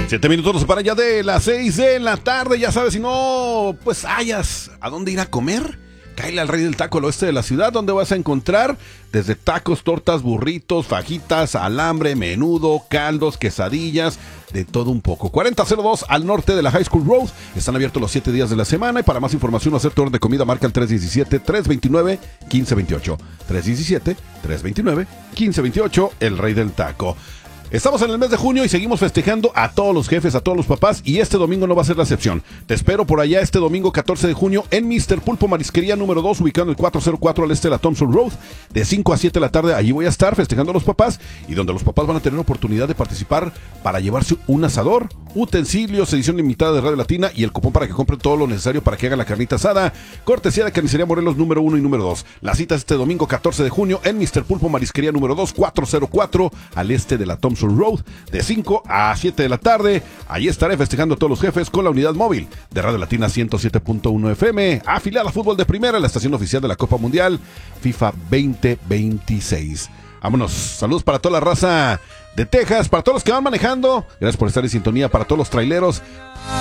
7 minutos para allá de las 6 de la tarde. Ya sabes, si no, pues hayas a dónde ir a comer, cáele al Rey del Taco al oeste de la ciudad, donde vas a encontrar desde tacos, tortas, burritos, fajitas, alambre, menudo, caldos, quesadillas, de todo un poco. 4002 al norte de la High School Road. Están abiertos los 7 días de la semana. Y para más información o hacer tu orden de comida, marca el 317-329-1528. 317-329-1528, el Rey del Taco. Estamos en el mes de junio y seguimos festejando a todos los jefes, a todos los papás, y este domingo no va a ser la excepción. Te espero por allá este domingo 14 de junio en Mr. Pulpo Marisquería número 2, ubicado en el 404 al este de la Thompson Road, de 5 a 7 de la tarde. Allí voy a estar festejando a los papás, y donde los papás van a tener oportunidad de participar para llevarse un asador, utensilios, edición limitada de Radio Latina y el cupón para que compren todo lo necesario para que hagan la carnita asada. Cortesía de Carnicería Morelos número 1 y número 2. La cita es este domingo 14 de junio en Mr. Pulpo Marisquería número 2, 404 al este de la Thompson Road, de 5 a 7 de la tarde. Allí estaré festejando a todos los jefes con la unidad móvil de Radio Latina 107.1 FM, afiliada a Fútbol de Primera, la estación oficial de la Copa Mundial FIFA 2026. Vámonos, saludos para toda la raza de Texas, para todos los que van manejando, gracias por estar en sintonía, para todos los traileros.